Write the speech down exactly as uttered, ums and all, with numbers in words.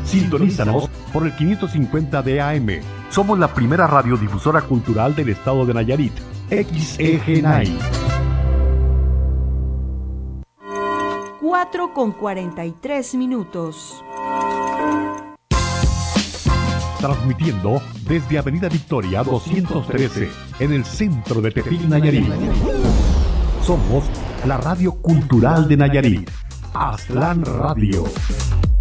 Sintonízanos por el quinientos cincuenta de A M. Somos la primera radiodifusora cultural del estado de Nayarit. X E G N A I. cuatro con cuarenta y tres minutos. Transmitiendo desde Avenida Victoria doscientos trece, en el centro de Tepic, Nayarit. Somos la radio cultural de Nayarit. Aztlán Radio.